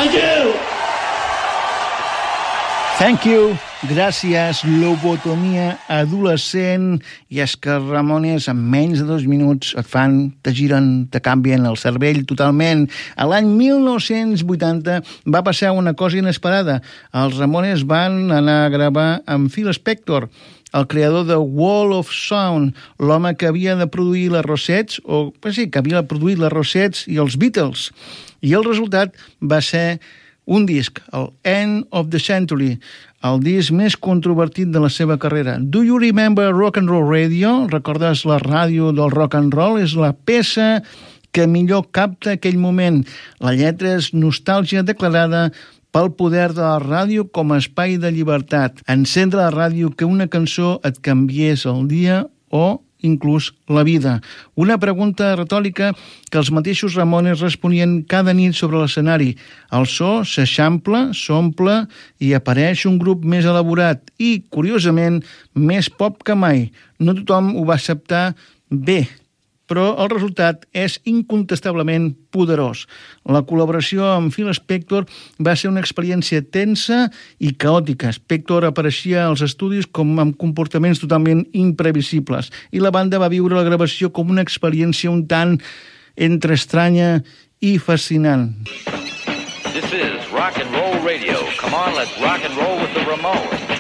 Thank you! Thank you, gràcies, lobotomia adolescent, i és que Ramones en menys de 2 minuts et fan, te giren, te canvien el cervell totalment. A l'any 1980 va passar una cosa inesperada. Els Ramones van anar a gravar amb Phil Spector, el creador de Wall of Sound, l'home que havia de produir les Rosettes, que havia produït les Rosettes i els Beatles. I el resultat va ser un disc, el End of the Century, el disc més controvertit de la seva carrera. Do you remember Rock and Roll Radio? Recordes la ràdio del rock and roll? És la peça que millor capta aquell moment. La lletra és nostàlgia declarada pel poder de la ràdio com a espai de llibertat. Encendre la ràdio que una cançó et canviés el dia o inclús la vida. Una pregunta retòrica que els mateixos Ramones responien cada nit sobre l'escenari. El so s'eixampla, s'omple i apareix un grup més elaborat i, curiosament, més pop que mai. No tothom ho va acceptar bé, però el resultat és incontestablement poderós. La col·laboració amb Phil Spector va ser una experiència tensa i caòtica. Spector apareixia als estudis com amb comportaments totalment imprevisibles i la banda va viure la gravació com una experiència un tant entre estranya i fascinant. This is Rock and Roll Radio. Come on, let's rock and roll with the Ramones.